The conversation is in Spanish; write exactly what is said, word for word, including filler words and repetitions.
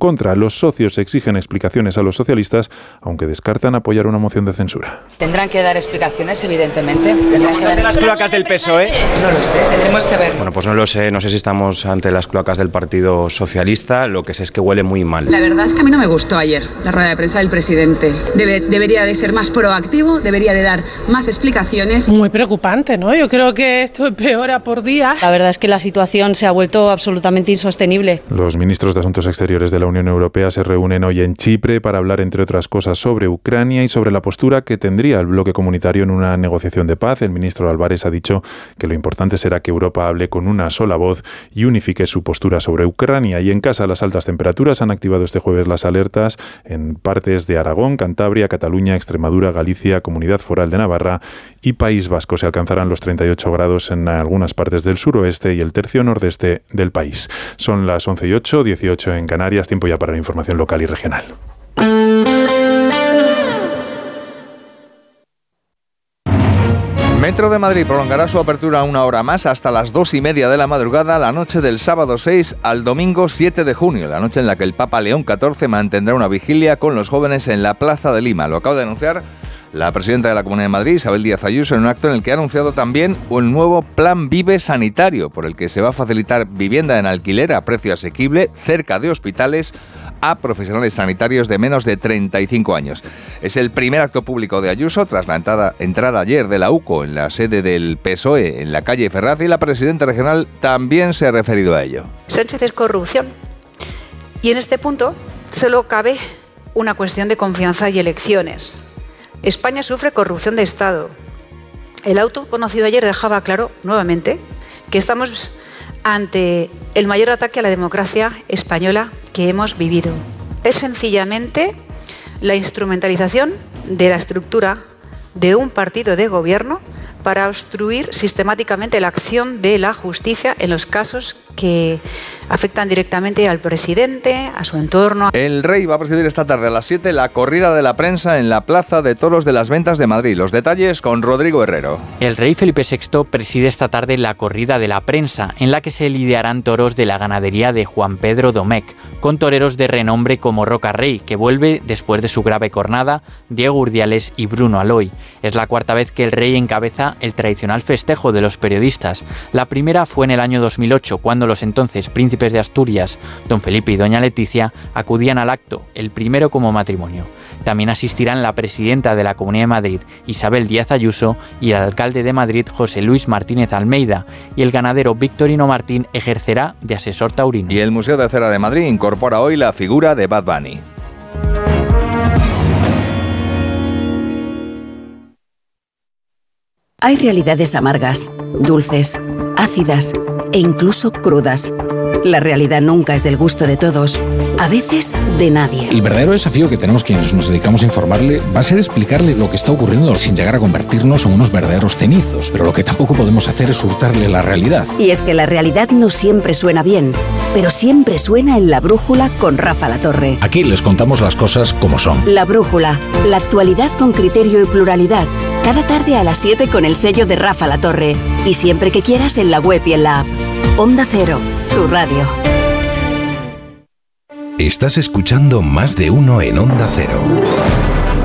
contra. Los socios exigen explicaciones a los socialistas, aunque descartan apoyar una moción de censura. Tendrán que dar explicaciones, evidentemente. ¿Estamos ante las cloacas del P S O E? No lo sé, tendremos que ver. Bueno, pues no lo sé, no sé si estamos ante las cloacas del Partido Socialista, lo que sé es que huele muy mal. La verdad es que a mí no me gustó ayer la rueda de prensa del presidente. Debe, debería de ser más proactivo, debería de dar más explicaciones. Muy preocupante, ¿no? Yo creo que esto empeora por día. La verdad es que la situación se ha vuelto absolutamente insostenible. Los ministros de Asuntos Exteriores de la Unión Europea se reúnen hoy en Chipre para hablar, entre otras cosas, sobre Ucrania y sobre la postura que tendría el bloque comunitario en una negociación de paz. El ministro Álvarez ha dicho que lo importante será que Europa hable con una sola voz y unifique su postura sobre Ucrania. Y en casa, las altas temperaturas han activado este jueves las alertas en partes de Aragón, Cantabria, Cataluña, Extremadura, Galicia, Comunidad Foral de Navarra y País Vasco. Se alcanzarán los treinta y ocho grados en algunas partes del suroeste y el tercio nordeste del país. Son las once y ocho, dieciocho en Canarias, tiempo ya para la información local y regional. Metro de Madrid prolongará su apertura una hora más hasta las dos y media de la madrugada, la noche del sábado seis al domingo siete de junio, la noche en la que el Papa León catorce mantendrá una vigilia con los jóvenes en la Plaza de Lima. Lo acaba de anunciar la presidenta de la Comunidad de Madrid, Isabel Díaz Ayuso, en un acto en el que ha anunciado también un nuevo Plan Vive Sanitario, por el que se va a facilitar vivienda en alquiler a precio asequible cerca de hospitales a profesionales sanitarios de menos de treinta y cinco años. Es el primer acto público de Ayuso tras la entrada, entrada ayer de la U C O en la sede del P S O E en la calle Ferraz, y la presidenta regional también se ha referido a ello. Sánchez es corrupción y en este punto solo cabe una cuestión de confianza y elecciones. España sufre corrupción de Estado. El auto conocido ayer dejaba claro nuevamente que estamos ante el mayor ataque a la democracia española que hemos vivido. Es sencillamente la instrumentalización de la estructura de un partido de gobierno para obstruir sistemáticamente la acción de la justicia en los casos que afectan directamente al presidente, a su entorno. El Rey va a presidir esta tarde a las siete la corrida de la prensa en la Plaza de Toros de las Ventas de Madrid. Los detalles con Rodrigo Herrero. El rey Felipe sexto preside esta tarde la corrida de la prensa, en la que se lidiarán toros de la ganadería de Juan Pedro Domecq, con toreros de renombre como Roca Rey, que vuelve después de su grave cornada, Diego Urdiales y Bruno Aloy. Es la cuarta vez que el rey encabeza el tradicional festejo de los periodistas. La primera fue en el año dos mil ocho, cuando los entonces príncipes de Asturias, don Felipe y doña Leticia, acudían al acto, el primero como matrimonio. También asistirán la presidenta de la Comunidad de Madrid, Isabel Díaz Ayuso, y el alcalde de Madrid, José Luis Martínez Almeida, y el ganadero Victorino Martín ejercerá de asesor taurino. Y el Museo de Cera de Madrid incorpora hoy la figura de Bad Bunny. Hay realidades amargas, dulces, ácidas e incluso crudas. La realidad nunca es del gusto de todos, a veces de nadie. El verdadero desafío que tenemos quienes nos dedicamos a informarle va a ser explicarle lo que está ocurriendo sin llegar a convertirnos en unos verdaderos cenizos. Pero lo que tampoco podemos hacer es hurtarle la realidad. Y es que la realidad no siempre suena bien, pero siempre suena en La Brújula con Rafa La Torre. Aquí les contamos las cosas como son. La Brújula, la actualidad con criterio y pluralidad. Cada tarde a las siete con el sello de Rafa La Torre. Y siempre que quieras en la web y en la app. Onda Cero, tu radio. Estás escuchando Más de Uno en Onda Cero.